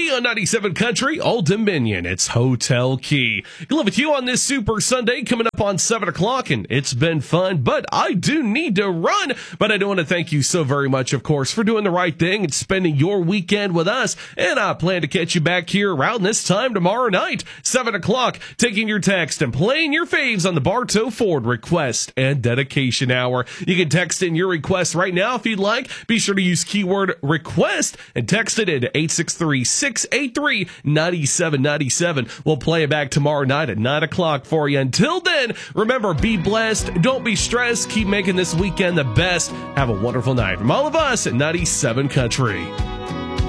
Key on 97 Country, Old Dominion. It's Hotel Key. Good luck with you on this Super Sunday coming up on 7 o'clock, and it's been fun, but I do need to run. But I do want to thank you so very much, of course, for doing the right thing and spending your weekend with us. And I plan to catch you back here around this time tomorrow night, 7 o'clock, taking your text and playing your faves on the Bartow Ford Request and Dedication Hour. You can text in your request right now if you'd like. Be sure to use keyword request and text it in 863-683-9797. We'll play it back tomorrow night at 9 o'clock for you. Until then, remember, be blessed. Don't be stressed. Keep making this weekend the best. Have a wonderful night. From all of us at 97 Country.